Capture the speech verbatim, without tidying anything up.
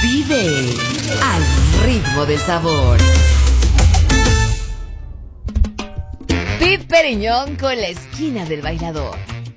Vive al ritmo del sabor. Pip Periñón con la esquina del bailador.